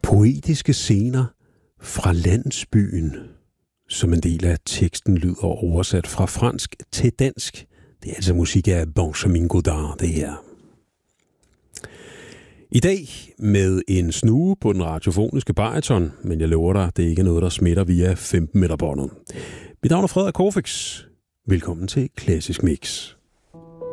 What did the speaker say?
Poetiske scener fra landsbyen, som en del af teksten lyder oversat fra fransk til dansk. Det er altså musik af Benjamin Godard, det her. I dag med en snue på den radiofoniske bariton, men jeg lover dig, det er ikke noget, der smitter via 15 meter båndet. Mit navn er Frederik Corfix. Velkommen til Klassisk Mix.